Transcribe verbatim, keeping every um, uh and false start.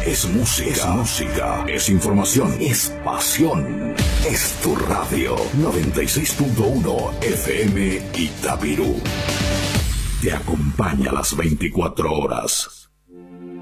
Es música. Es música. Es información. Es pasión. Es tu radio. noventa y seis punto uno F M Itabirú. Te acompaña las veinticuatro horas.